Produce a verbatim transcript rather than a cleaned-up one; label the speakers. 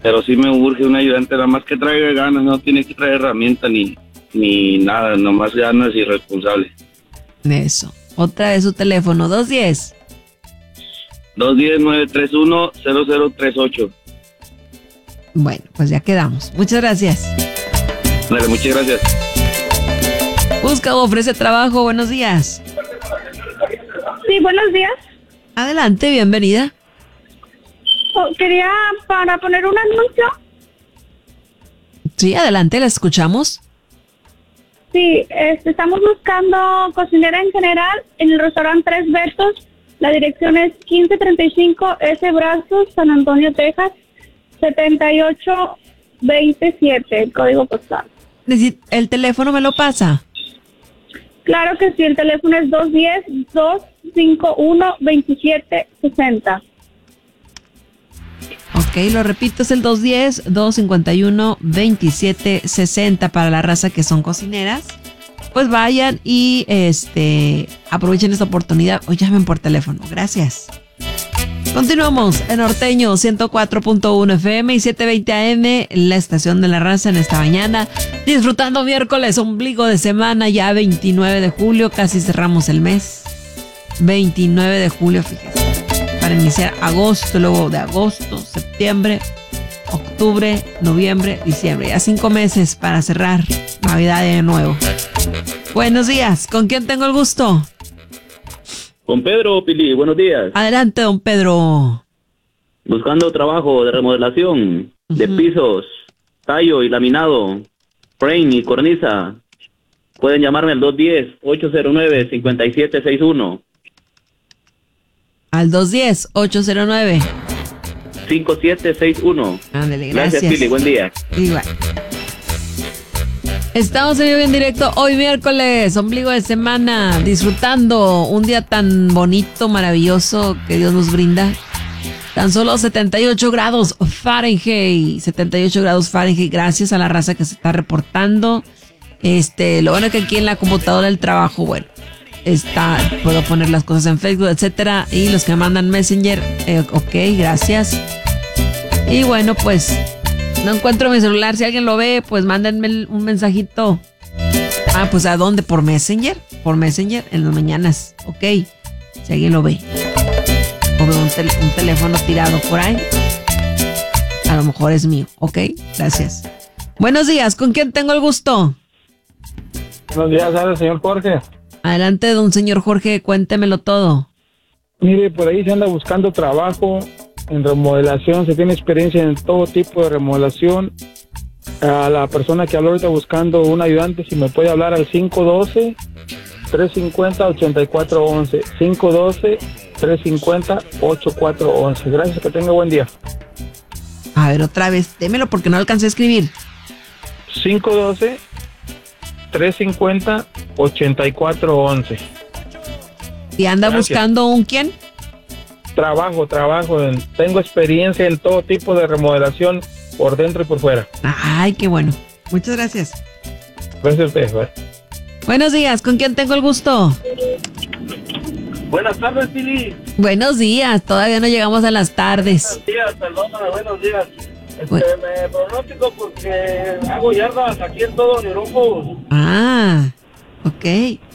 Speaker 1: pero sí me urge un ayudante, nada más que traiga ganas, no tiene que traer herramienta ni, ni nada, nomás ganas y responsable.
Speaker 2: Eso. Otra vez su teléfono, dos uno cero.
Speaker 1: dos uno cero, nueve tres uno, cero cero tres ocho.
Speaker 2: Bueno, pues ya quedamos. Muchas gracias.
Speaker 1: Vale, muchas gracias.
Speaker 2: Busca o ofrece trabajo, buenos días.
Speaker 3: Sí, buenos días.
Speaker 2: Adelante, bienvenida.
Speaker 3: Oh, quería para poner un anuncio.
Speaker 2: Sí, adelante, la escuchamos.
Speaker 3: Sí, este, estamos buscando cocinera en general en el restaurante Tres Bertos. La dirección es quince treinta y cinco S Brazos, San Antonio, Texas, setenta y ocho veintisiete, el código postal.
Speaker 2: ¿El teléfono me lo pasa?
Speaker 3: Claro que sí, el teléfono es dos uno cero, dos cinco uno, dos siete seis cero.
Speaker 2: Ok, lo repito, es el dos uno cero, dos cinco uno, dos siete seis cero para la raza que son cocineras. Pues vayan y este aprovechen esta oportunidad o llamen por teléfono. Gracias. Continuamos en Norteño ciento cuatro punto uno F M y setecientos veinte A M, la estación de la raza en esta mañana. Disfrutando miércoles, ombligo de semana, ya veintinueve de julio, casi cerramos el mes. veintinueve de julio, fíjense. Para iniciar agosto, luego de agosto, septiembre, octubre, noviembre, diciembre. Ya cinco meses para cerrar Navidad de nuevo. Buenos días, ¿con quién tengo el gusto?
Speaker 1: Con Pedro, Pili, buenos días.
Speaker 2: Adelante, don Pedro.
Speaker 1: Buscando trabajo de remodelación, uh-huh. de pisos, tallo y laminado, frame y cornisa. Pueden llamarme al dos uno cero, ocho cero nueve, cinco siete seis uno.
Speaker 2: Al dos uno cero, ocho cero nueve.
Speaker 1: cinco siete seis uno.
Speaker 2: Ándale, gracias.
Speaker 1: Gracias, Pili, buen día.
Speaker 2: Igual. Estamos en vivo en directo hoy miércoles, ombligo de semana, disfrutando un día tan bonito, maravilloso que Dios nos brinda. Tan solo setenta y ocho grados Fahrenheit, setenta y ocho grados Fahrenheit, gracias a la raza que se está reportando. Este, lo bueno es que aquí en la computadora del trabajo, bueno, está, puedo poner las cosas en Facebook, etcétera, y los que mandan Messenger, eh, ok, gracias. Y bueno, pues no encuentro mi celular. Si alguien lo ve, pues mándenme un mensajito. Ah, pues ¿a dónde? ¿Por Messenger? Por Messenger en las mañanas. Ok. Si alguien lo ve. O veo un, tel- un teléfono tirado por ahí. A lo mejor es mío. Ok. Gracias. Buenos días. ¿Con quién tengo el gusto?
Speaker 4: Buenos días, ¿sabe, señor Jorge?
Speaker 2: Adelante, don señor Jorge. Cuéntemelo todo.
Speaker 4: Mire, por ahí se anda buscando trabajo en remodelación, se tiene experiencia en todo tipo de remodelación. A la persona que habló ahorita buscando un ayudante, si me puede hablar al cinco uno dos, tres cinco cero, ocho cuatro uno uno, cinco uno dos, tres cinco cero, ocho cuatro uno uno. Gracias, que tenga buen día.
Speaker 2: A ver, otra vez, démelo porque no alcancé a escribir.
Speaker 4: cinco uno dos, tres cinco cero, ocho cuatro uno uno.
Speaker 2: ¿Y anda
Speaker 4: Gracias.
Speaker 2: buscando un quién?
Speaker 4: Trabajo, trabajo. En, tengo experiencia en todo tipo de remodelación, por dentro y por fuera.
Speaker 2: Ay, qué bueno. Muchas gracias.
Speaker 4: Gracias a ustedes. Bye.
Speaker 2: Buenos días, ¿con quién tengo el gusto?
Speaker 1: Buenas tardes, Pili.
Speaker 2: Buenos días, todavía no llegamos a las tardes.
Speaker 1: Buenos días, perdóname, buenos días. Este,
Speaker 2: Bueno.
Speaker 1: Me pronóstico porque hago yardas aquí en todo Europa.
Speaker 2: Ah, ok.